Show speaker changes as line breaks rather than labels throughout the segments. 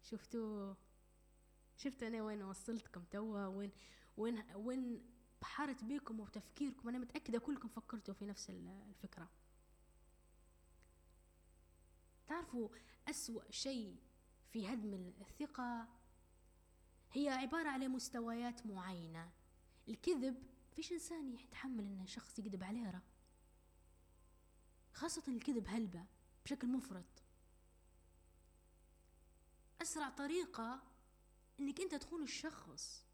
شفتوا أنا وين وصلتكم توا، وين بحرت بيكم وتفكيركم. أنا متأكدة كلكم فكرتوا في نفس الفكرة. تعرفوا أسوأ شيء في هدم الثقة هي عبارة على مستويات معينة. الكذب، فيش إنسان يتحمل إن شخص يكذب عليه، خاصة الكذب هلبة بشكل مفرط. أسرع طريقة إنك أنت تخون الشخص،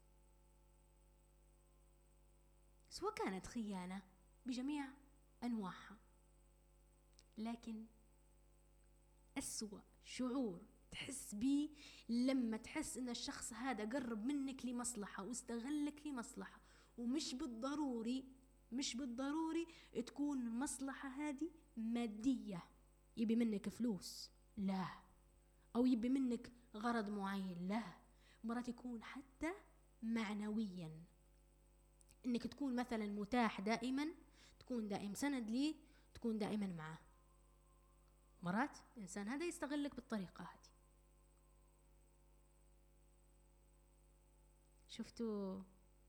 سواء كانت خيانة بجميع أنواعها. لكن أسوأ شعور تحس بيه لما تحس إن الشخص هذا قرب منك لمصلحة واستغلك لمصلحة، ومش بالضروري تكون المصلحة هذه مادية، يبي منك فلوس، لا، أو يبي منك غرض معين، لا. مرات يكون حتى معنويا، إنك تكون مثلا متاح دائما، تكون دائم سند ليه، تكون دائما معه. مرات الإنسان هذا يستغلك بالطريقة هذه. شفتوا؟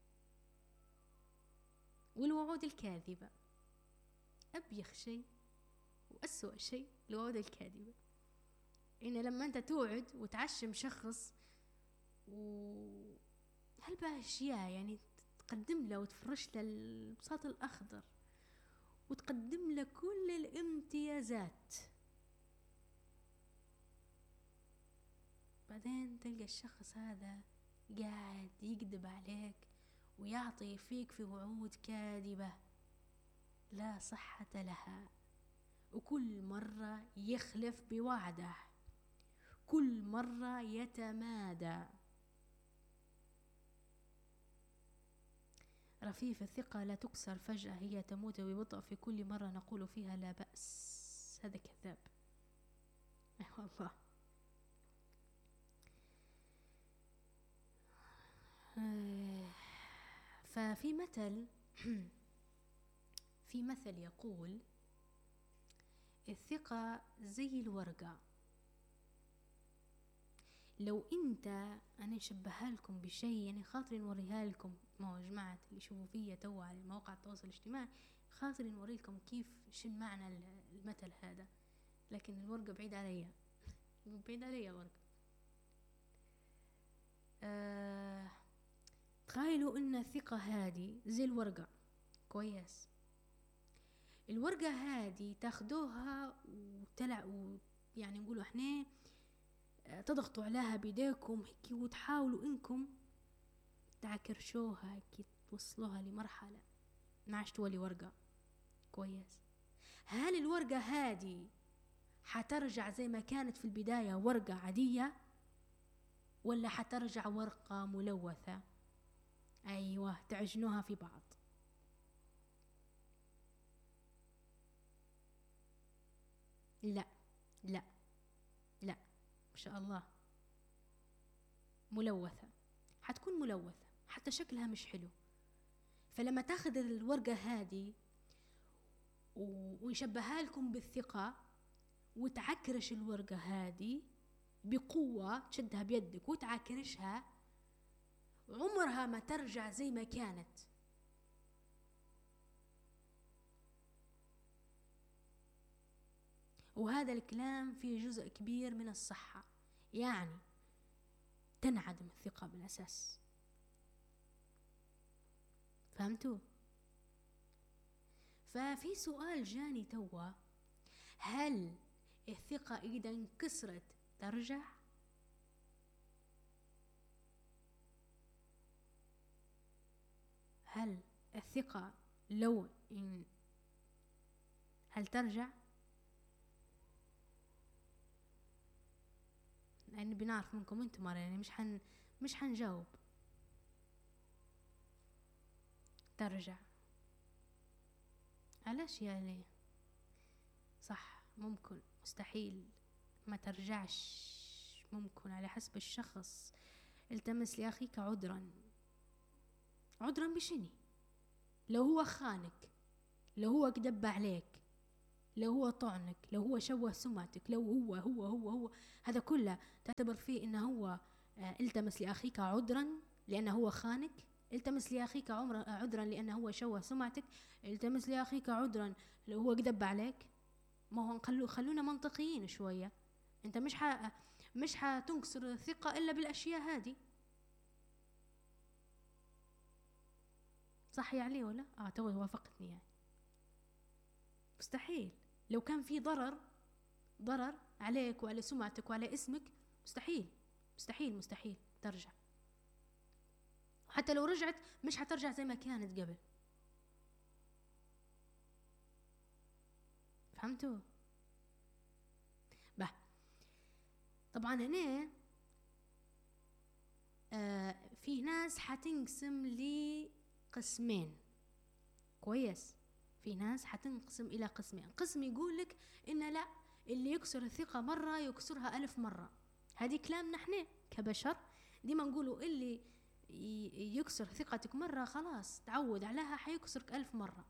والوعود الكاذبة أبيخ شيء وأسوأ شيء الوعود الكاذبة. إن لما أنت توعد وتعشم شخص هل بقى أشياء يعني تقدم له وتفرش له البساط الأخضر وتقدم له كل الامتيازات، بعدين تلقى الشخص هذا قاعد يكذب عليك ويعطي فيك في وعود كاذبة لا صحة لها، وكل مرة يخلف بوعده، كل مرة يتمادى. رفيف الثقة لا تكسر فجأة، هي تموت ببطء في كل مرة نقول فيها لا بأس. هذا كذاب. والله. ففي مثل يقول الثقة زي الورقة، لو أنا شبهها لكم بشيء، يعني خاطري نوريها لكم، ما هو جماعة اللي يشوفوا فيا توا على مواقع التواصل الاجتماعي، خاطري نوري لكم كيف شن معنى المثل هذا. لكن الورقة بعيد عليا الورقة. تخيلوا ان الثقة هذه زي الورقة، كويس؟ الورقة هذه تاخدوها يعني نقولوا احنا تضغطوا عليها بيديكم هيك وتحاولوا انكم تعكرشوها هيك، توصلوها لمرحلة ما عادش تولي ورقة، كويس؟ هل الورقة هذه حترجع زي ما كانت في البداية ورقة عادية، ولا حترجع ورقة ملوثة؟ أيوة، تعجنوها في بعض. لا لا لا، ما شاء الله، ملوثة، حتكون ملوثة، حتى شكلها مش حلو. فلما تاخذ الورقة هذه ويشبهها لكم بالثقة وتعكرش الورقة هذه بقوة، تشدها بيدك وتعكرشها، عمرها ما ترجع زي ما كانت. وهذا الكلام فيه جزء كبير من الصحة، يعني تنعدم الثقة بالأساس. فهمتوا؟ ففي سؤال جاني توا، هل الثقة إذا انكسرت ترجع؟ هل الثقة هل ترجع؟ لأن بنعرف منكم انتم يعني مش حنجاوب. ترجع. علاش يعني؟ صح، ممكن، مستحيل ما ترجعش، ممكن على حسب الشخص. التمس لأخيك عذرا بشني؟ لو هو خانك، لو هو كدب عليك، لو هو طعنك، لو هو شوه سمعتك، لو هو هذا كله تعتبر فيه انه هو التمس لأخيك عذرا لأنه هو خانك، التمس لأخيك عذرا لأنه هو شوه سمعتك، التمس لأخيك عذرا لو هو كذب عليك. ما هو خلونا منطقيين شوية. انت مش حتنكسر الثقة إلا بالأشياء هذه. صح يا علي ولا؟ توي وافقتني يعني. مستحيل. لو كان في ضرر عليك وعلى سمعتك وعلى اسمك، مستحيل ترجع. حتى لو رجعت مش حترجع زي ما كانت قبل. فهمتوا؟ طبعا هنا في ناس حتنقسم لقسمين. كويس؟ في ناس حتنقسم إلى قسمين. قسم يقولك إن لا، اللي يكسر الثقة مرة يكسرها 1000 مرة. هذه كلامنا احنا كبشر، ديما نقولوا اللي يكسر ثقتك مرة خلاص تعود عليها حيكسرك 1000 مرة.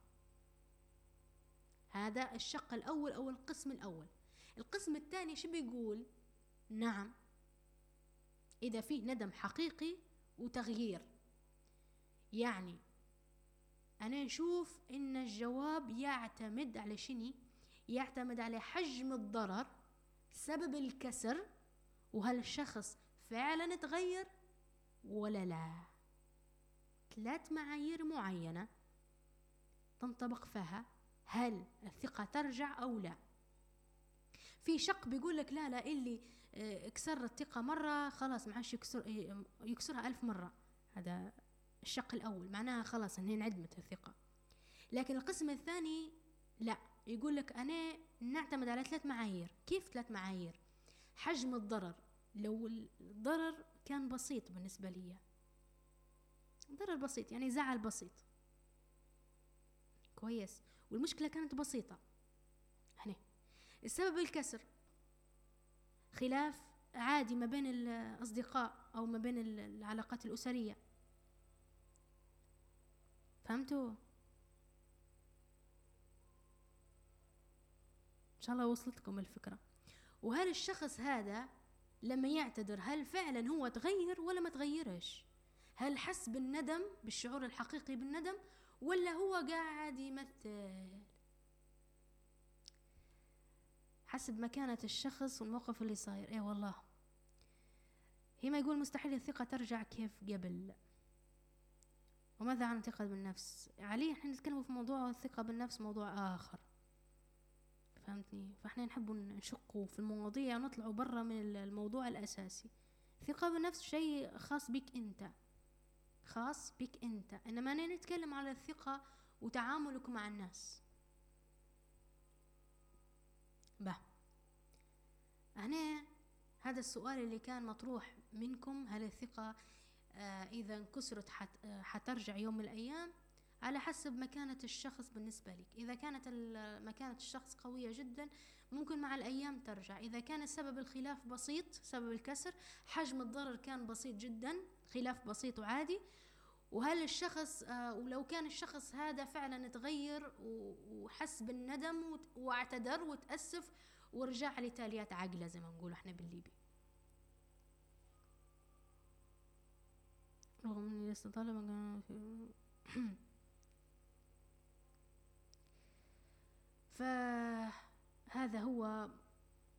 هذا الشق الأول أو القسم الأول. القسم الثاني شو بيقول؟ نعم، إذا فيه ندم حقيقي وتغيير، يعني أنا نشوف إن الجواب يعتمد على شني؟ يعتمد على حجم الضرر، سبب الكسر، وهل الشخص فعلا تغير ولا لا. 3 معايير معينة تنطبق فيها هل الثقة ترجع أو لا. في شق بيقول لك لا اللي كسر الثقة مرة خلاص ما عادش يكسرها 1000 مرة. هذا الشق الأول، معناها خلاص إن هي انعدمت الثقة. لكن القسم الثاني لا، يقول لك أنا نعتمد على 3 معايير. كيف 3 معايير؟ حجم الضرر، لو الضرر كان بسيط بالنسبة لي، ضرر بسيط يعني زعل بسيط، كويس، والمشكلة كانت بسيطة، هنا السبب الكسر خلاف عادي ما بين الأصدقاء أو ما بين العلاقات الأسرية. فهمتوا؟ إن شاء الله وصلتكم الفكرة. وهل الشخص هذا لما يعتذر هل فعلا هو تغير ولا ما تغيرش؟ هل حس بالندم، بالشعور الحقيقي بالندم، ولا هو قاعد يمثل؟ حسب مكانة الشخص والموقف اللي صاير. ايه والله هي ما يقول مستحيل الثقة ترجع كيف قبل. وماذا عن الثقة بالنفس؟ عليه احنا نتكلم في موضوع الثقة بالنفس، موضوع آخر، فهمتني؟ فاحنا نحب نشقوا في المواضيع ونطلعوا برا من الموضوع الأساسي. الثقة بالنفس شيء خاص بك انت، انما أنا نتكلم على الثقة وتعاملك مع الناس. هنا هذا السؤال اللي كان مطروح منكم، هل الثقة إذا انكسرت حترجع يوم من الأيام؟ على حسب مكانة الشخص بالنسبة لك. إذا كانت مكانة الشخص قوية جدا ممكن مع الأيام ترجع. إذا كان سبب الخلاف بسيط، سبب الكسر، حجم الضرر كان بسيط جدا، خلاف بسيط وعادي، وهل الشخص ولو كان الشخص هذا فعلا تغير وحس بالندم واعتذر وتأسف ورجع لتاليات عقله زي ما نقول احنا بالليبي، رغم اني لسه طالبة. فهذا هو